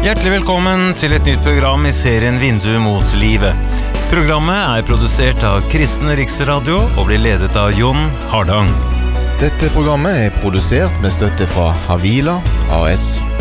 Hjertelig velkommen til et nytt program I serien Vindu mot livet. Programmet produsert av Kristen Riksradio og blir ledet av Jon Hardang. Dette programmet produsert med støtte fra Havila AS.